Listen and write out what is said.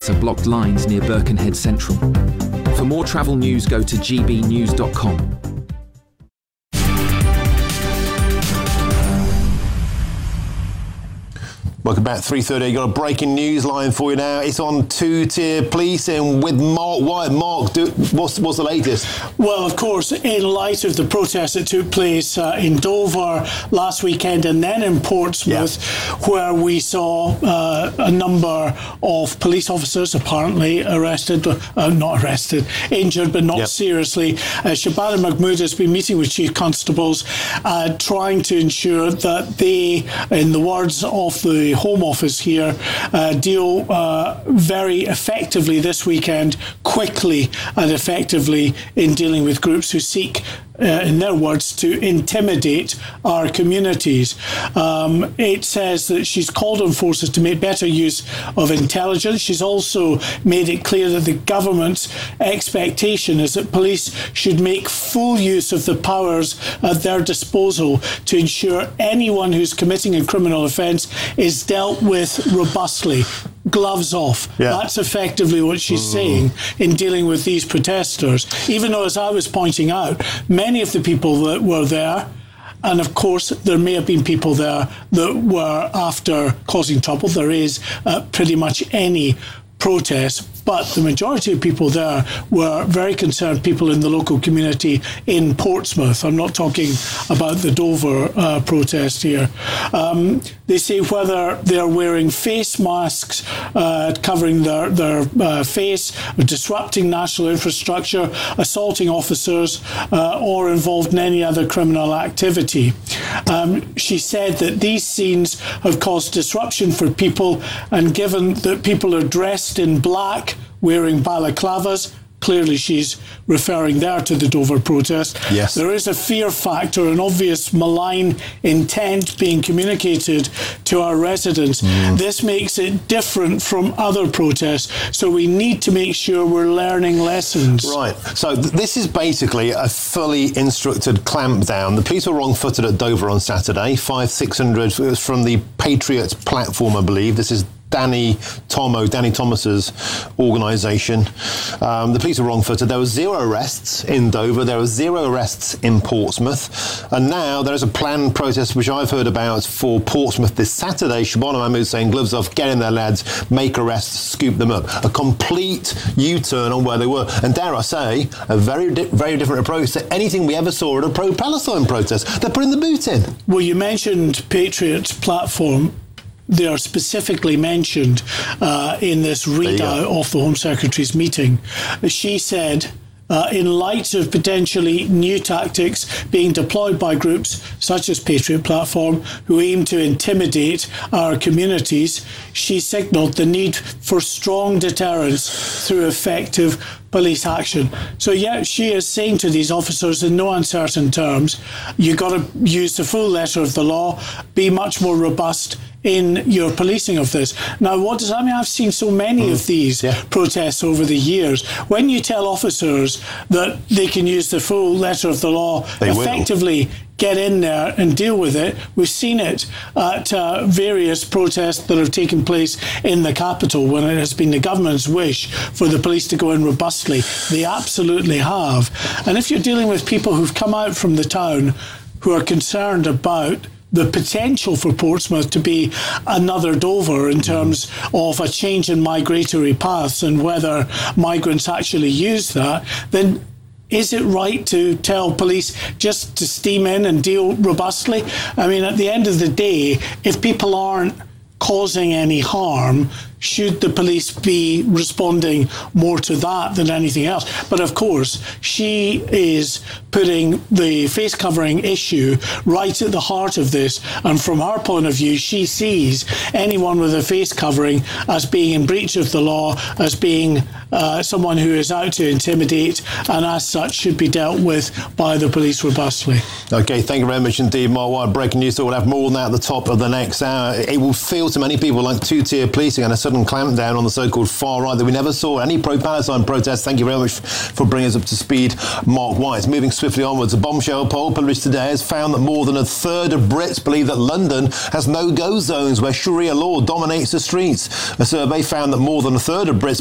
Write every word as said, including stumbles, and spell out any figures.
of blocked lines near Birkenhead Central. For more travel news, go to g b news dot com. Welcome back, three thirty. You've got a breaking news line for you now. It's on two-tier policing with Mark White. Mark, do, what's, what's the latest? Well, of course, in light of the protests that took place uh, in Dover last weekend and then in Portsmouth, yeah. where we saw uh, a number of police officers apparently arrested, uh, not arrested, injured, but not yep. seriously. Uh, Shabana Mahmood has been meeting with chief constables, uh, trying to ensure that they, in the words of the Home Office here, uh, deal uh, very effectively this weekend, quickly and effectively in dealing with groups who seek, uh, in their words, to intimidate our communities. Um, it says that she's called on forces to make better use of intelligence. She's also made it clear that the government's expectation is that police should make full use of the powers at their disposal to ensure anyone who's committing a criminal offence is dealt with robustly. Gloves off. Yeah. That's effectively what she's mm. saying in dealing with these protesters. Even though, as I was pointing out, many of the people that were there, and of course there may have been people there that were after causing trouble. There is uh, pretty much any protest, but the majority of people there were very concerned people in the local community in Portsmouth. I'm not talking about the Dover uh, protest here. Um, they say whether they're wearing face masks, uh, covering their, their uh, face, disrupting national infrastructure, assaulting officers, uh, or involved in any other criminal activity. Um, she said that these scenes have caused disruption for people, and given that people are dressed in black, wearing balaclavas, clearly she's referring there to the Dover protest. Yes. There is a fear factor, an obvious malign intent being communicated to our residents. Mm. This makes it different from other protests, so we need to make sure we're learning lessons. Right. So th- this is basically a fully instructed clampdown. The police were wrong-footed at Dover on Saturday. Five, six hundred from the Patriots platform, I believe. This is Danny Tomo, Danny Thomas's organisation. Um, the police were wrong-footed. There were zero arrests in Dover. There were zero arrests in Portsmouth. And now there is a planned protest, which I've heard about, for Portsmouth this Saturday. Shabana Mahmood saying, gloves off, get in there, lads, make arrests, scoop them up. A complete U-turn on where they were. And dare I say, a very, di- very different approach to anything we ever saw at a pro-Palestine protest. They're putting the boot in. Well, you mentioned Patriots platform. They are specifically mentioned uh, in this readout of the Home Secretary's meeting. She said, uh, in light of potentially new tactics being deployed by groups such as Patriot Platform, who aim to intimidate our communities, she signalled the need for strong deterrence through effective police action. So yeah, she is saying to these officers in no uncertain terms, you've got to use the full letter of the law, be much more robust in your policing of this. Now, what does that mean? I've seen so many mm. of these yeah. protests over the years. When you tell officers that they can use the full letter of the law, they effectively will. Get in there and deal with it. We've seen it at uh, various protests that have taken place in the capital when it has been the government's wish for the police to go in robustly. They absolutely have. And if you're dealing with people who've come out from the town who are concerned about the potential for Portsmouth to be another Dover in terms of a change in migratory paths and whether migrants actually use that, then is it right to tell police just to steam in and deal robustly? I mean, at the end of the day, if people aren't causing any harm, should the police be responding more to that than anything else? But of course, she is putting the face covering issue right at the heart of this. And from her point of view, she sees anyone with a face covering as being in breach of the law, as being uh, someone who is out to intimidate, and as such should be dealt with by the police robustly. OK, thank you very much indeed, Mark White. Breaking news, so we'll have more on that at the top of the next hour. It will feel to many people like two-tier policing and a sudden clampdown on the so-called far right that we never saw any pro-Palestine protests. Thank you very much for bringing us up to speed, Mark White. Moving swiftly onwards, a bombshell poll published today has found that more than a third of Brits believe that London has no-go zones where Sharia law dominates the streets. A survey found that more than a third of Brits